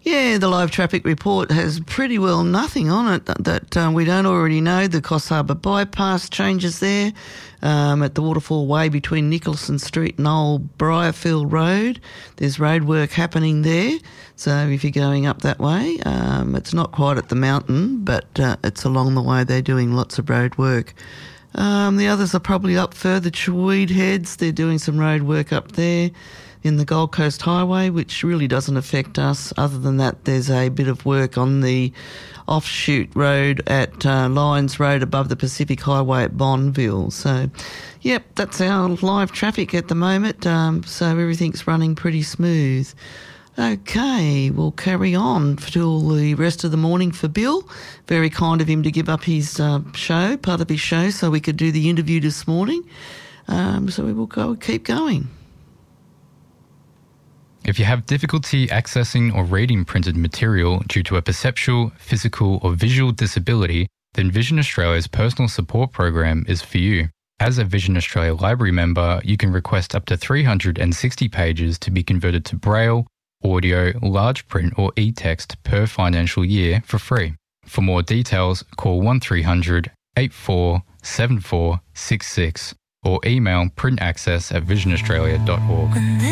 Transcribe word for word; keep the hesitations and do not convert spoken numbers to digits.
Yeah, the live traffic report has pretty well nothing on it that, that um, we don't already know. The Coffs Harbour bypass changes there um, at the Waterfall Way between Nicholson Street and Old Briarfield Road. There's road work happening there. So if you're going up that way, um, it's not quite at the mountain, but uh, it's along the way. They're doing lots of road work. Um, the others are probably up further to Weed Heads. They're doing some road work up there in the Gold Coast Highway, which really doesn't affect us. Other than that, there's a bit of work on the offshoot road at uh, Lyons Road above the Pacific Highway at Bonneville. So, yep, that's our live traffic at the moment. Um, so everything's running pretty smooth. Okay, we'll carry on till the rest of the morning for Bill. Very kind of him to give up his uh, show, part of his show, so we could do the interview this morning. Um, so we will go keep going. If you have difficulty accessing or reading printed material due to a perceptual, physical or visual disability, then Vision Australia's personal support program is for you. As a Vision Australia Library member, you can request up to three hundred sixty pages to be converted to Braille, audio, large print or e-text per financial year for free. For more details, call one three hundred, eight four seven four six six or email printaccess at vision australia dot org.